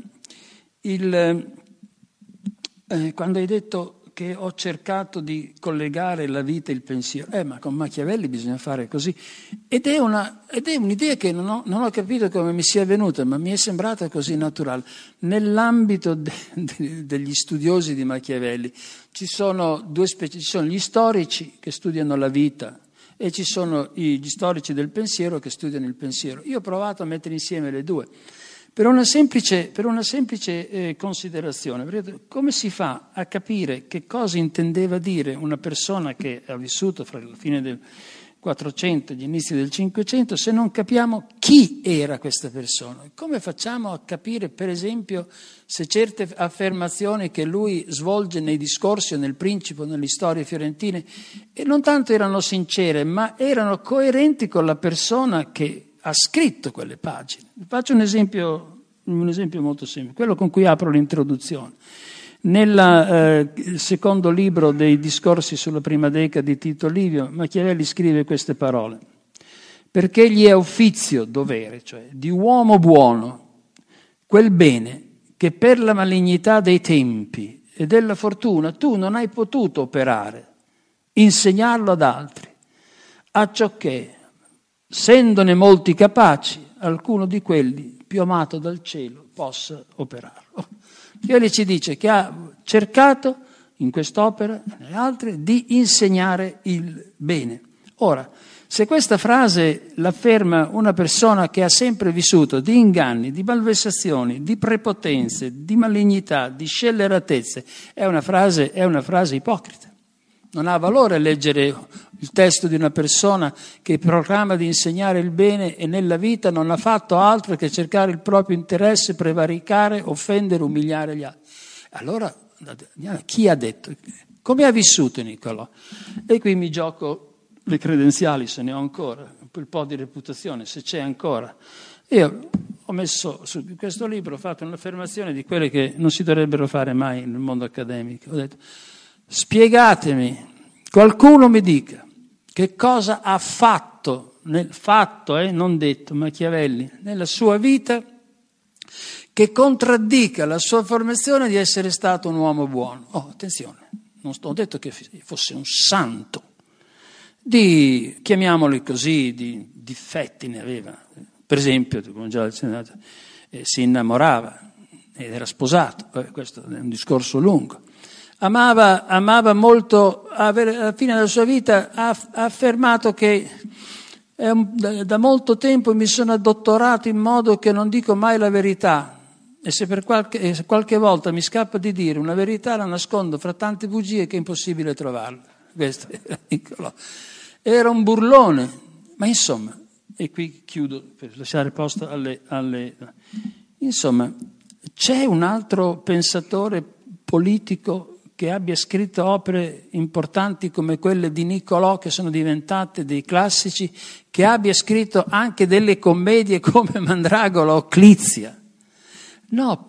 Quando hai detto che ho cercato di collegare la vita e il pensiero, ma con Machiavelli bisogna fare così. Ed è un'idea che non ho capito come mi sia venuta, ma mi è sembrata così naturale. Nell'ambito degli studiosi di Machiavelli ci sono due specie, ci sono gli storici che studiano la vita, e ci sono gli storici del pensiero che studiano il pensiero. Io ho provato a mettere insieme le due per una semplice considerazione. Perché come si fa a capire che cosa intendeva dire una persona che ha vissuto fra la fine del 400 e gli inizi del 500 se non capiamo chi era questa persona? Come facciamo a capire, per esempio, se certe affermazioni che lui svolge nei discorsi o nel Principe, nelle storie fiorentine, e non tanto erano sincere, ma erano coerenti con la persona che ha scritto quelle pagine? Faccio un esempio molto semplice, quello con cui apro l'introduzione. Nel secondo libro dei discorsi sulla prima decade di Tito Livio, Machiavelli scrive queste parole: perché gli è uffizio, dovere, cioè di uomo buono, quel bene che per la malignità dei tempi e della fortuna tu non hai potuto operare, insegnarlo ad altri, acciò che, sendone molti capaci, alcuno di quelli più amato dal cielo possa operarlo. Machiavelli ci dice che ha cercato in quest'opera e nelle altre di insegnare il bene. Ora, se questa frase l'afferma una persona che ha sempre vissuto di inganni, di malversazioni, di prepotenze, di malignità, di scelleratezze, è una frase ipocrita. Non ha valore leggere il testo di una persona che proclama di insegnare il bene e nella vita non ha fatto altro che cercare il proprio interesse, prevaricare, offendere, umiliare gli altri. Allora, chi ha detto? Come ha vissuto Niccolò? E qui mi gioco le credenziali, se ne ho ancora, un po' di reputazione, se c'è ancora. Io ho messo su questo libro, ho fatto un'affermazione di quelle che non si dovrebbero fare mai nel mondo accademico. Ho detto: spiegatemi, qualcuno mi dica che cosa ha fatto, non detto, Machiavelli, nella sua vita, che contraddica la sua formazione di essere stato un uomo buono. Attenzione, non ho detto che fosse un santo, chiamiamoli così, di difetti ne aveva. Per esempio, come già accennato, si innamorava, ed era sposato, questo è un discorso lungo. Amava molto, alla fine della sua vita ha affermato che da molto tempo mi sono addottorato in modo che non dico mai la verità, e se per qualche volta mi scappa di dire una verità la nascondo fra tante bugie che è impossibile trovarla. Questo era Niccolò. Era un burlone, ma insomma, e qui chiudo per lasciare posto alle... Insomma, c'è un altro pensatore politico che abbia scritto opere importanti come quelle di Niccolò, che sono diventate dei classici, che abbia scritto anche delle commedie come Mandragola o Clizia? No,